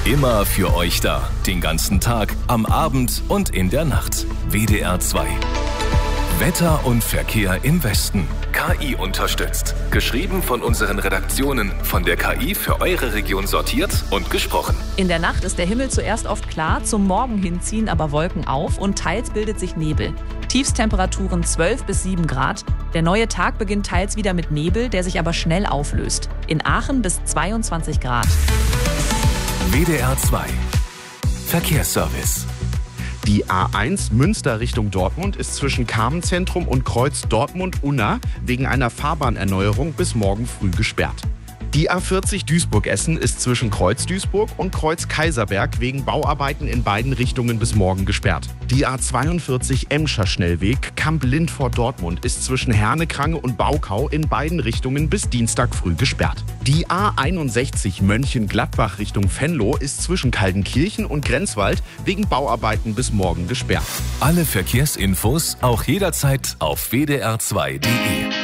Immer für euch da. Den ganzen Tag, am Abend und in der Nacht. WDR 2. Wetter und Verkehr im Westen. KI unterstützt. Geschrieben von unseren Redaktionen. Von der KI für eure Region sortiert und gesprochen. In der Nacht ist der Himmel zuerst oft klar, zum Morgen hin ziehen aber Wolken auf und teils bildet sich Nebel. Tiefstemperaturen 12 bis 7 Grad. Der neue Tag beginnt teils wieder mit Nebel, der sich aber schnell auflöst. In Aachen bis 22 Grad. WDR 2. Verkehrsservice. Die A1 Münster Richtung Dortmund ist zwischen Carmenzentrum und Kreuz Dortmund-Unna wegen einer Fahrbahnerneuerung bis morgen früh gesperrt. Die A40 Duisburg-Essen ist zwischen Kreuz Duisburg und Kreuz Kaiserberg wegen Bauarbeiten in beiden Richtungen bis morgen gesperrt. Die A42 Emscher Schnellweg Kamp-Lindfort-Dortmund ist zwischen Hernekrange und Baukau in beiden Richtungen bis Dienstag früh gesperrt. Die A61 Mönchengladbach Richtung Venlo ist zwischen Kaldenkirchen und Grenzwald wegen Bauarbeiten bis morgen gesperrt. Alle Verkehrsinfos auch jederzeit auf wdr2.de.